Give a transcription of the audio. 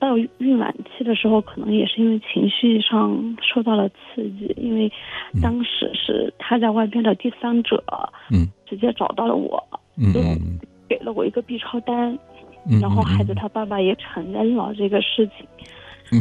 到孕晚期的时候，可能也是因为情绪上受到了刺激，因为当时是他在外边的第三者，直接找到了我，就给了我一个 B 超单，然后孩子他爸爸也承认了这个事情，